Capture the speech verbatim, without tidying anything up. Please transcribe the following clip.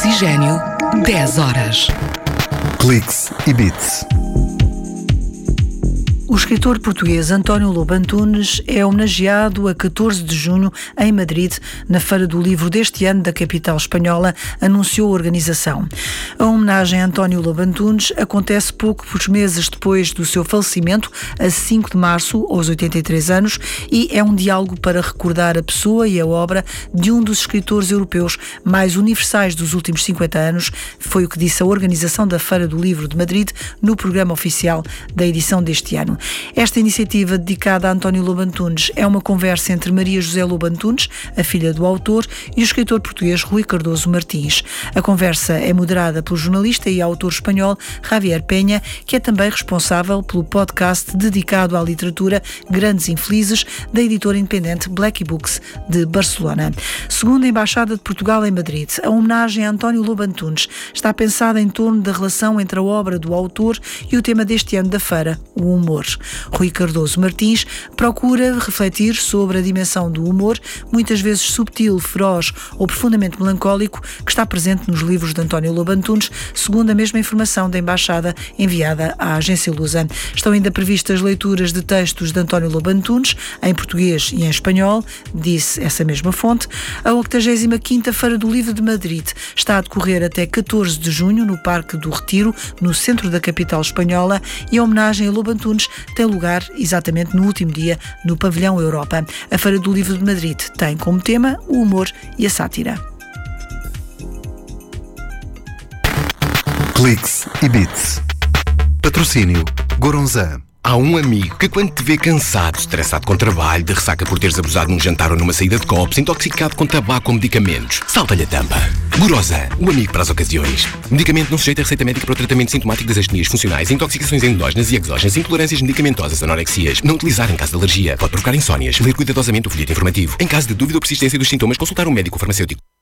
Oxigênio, dez horas. Cliques e Bits. O escritor português António Lobo Antunes é homenageado a catorze de junho em Madrid, na Feira do Livro deste ano da capital espanhola, anunciou a organização. A homenagem a António Lobo Antunes acontece poucos meses depois do seu falecimento, a cinco de março, aos oitenta e três anos, e é um diálogo para recordar a pessoa e a obra de um dos escritores europeus mais universais dos últimos cinquenta anos, foi o que disse a organização da Feira do Livro de Madrid no programa oficial da edição deste ano. Esta iniciativa dedicada a António Lobo Antunes é uma conversa entre Maria José Lobo Antunes, a filha do autor, e o escritor português Rui Cardoso Martins. A conversa é moderada pelo jornalista e autor espanhol Javier Penha, que é também responsável pelo podcast dedicado à literatura Grandes Infelizes, da editora independente Blacky Books de Barcelona. Segundo a Embaixada de Portugal em Madrid, a homenagem a António Lobo Antunes está pensada em torno da relação entre a obra do autor e o tema deste ano da feira, o humor. Rui Cardoso Martins procura refletir sobre a dimensão do humor, muitas vezes subtil, feroz ou profundamente melancólico, que está presente nos livros de António Lobo Antunes, segundo a mesma informação da Embaixada enviada à agência Lusa. Estão ainda previstas leituras de textos de António Lobo Antunes, em português e em espanhol, disse essa mesma fonte. A oitagésima quinta Feira do Livro de Madrid está a decorrer até catorze de junho, no Parque do Retiro, no centro da capital espanhola, e a homenagem a Lobo Antunes tem lugar exatamente no último dia no Pavilhão Europa. A Feira do Livro de Madrid tem como tema o humor e a sátira. Cliques e Bits. Patrocínio Goronzan. Há um amigo que, quando te vê cansado, estressado com trabalho, de ressaca por teres abusado num jantar ou numa saída de copos, intoxicado com tabaco ou medicamentos, salta-lhe a tampa. Goronzan, o amigo para as ocasiões. Medicamento não sujeito a receita médica para o tratamento sintomático das astenias funcionais, intoxicações endógenas e exógenas, intolerâncias medicamentosas, anorexias. Não utilizar em caso de alergia. Pode provocar insónias. Ler cuidadosamente o folheto informativo. Em caso de dúvida ou persistência dos sintomas, consultar um médico ou farmacêutico.